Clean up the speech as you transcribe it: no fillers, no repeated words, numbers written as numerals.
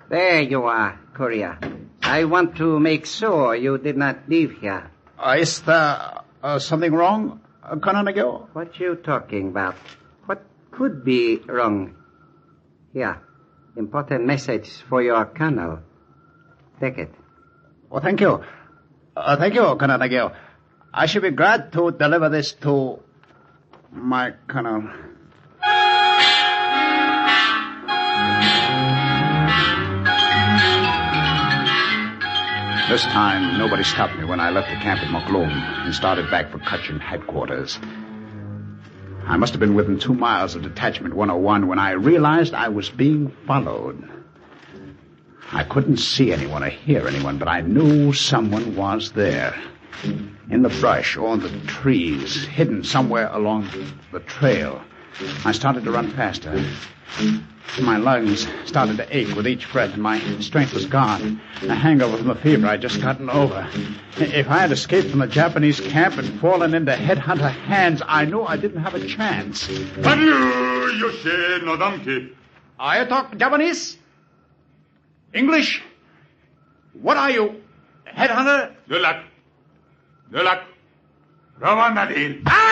There you are, courier. I want to make sure you did not leave here. Is there something wrong, Colonel? What you talking about? What could be wrong? Here, important message for your colonel. Take it. Well, thank you. Thank you, Colonel. I should be glad to deliver this to my colonel. This time, nobody stopped me when I left the camp at Mokloom and started back for Cochin headquarters. I must have been within 2 miles of Detachment 101 when I realized I was being followed. I couldn't see anyone or hear anyone, but I knew someone was there. In the brush or in the trees, hidden somewhere along the trail. I started to run faster. My lungs started to ache with each breath, and my strength was gone. A hangover from the fever I'd just gotten over. If I had escaped from the Japanese camp and fallen into headhunter hands, I knew I didn't have a chance. I talk Japanese? English? What are you? Headhunter? Dulak. Rawanadil. Ah!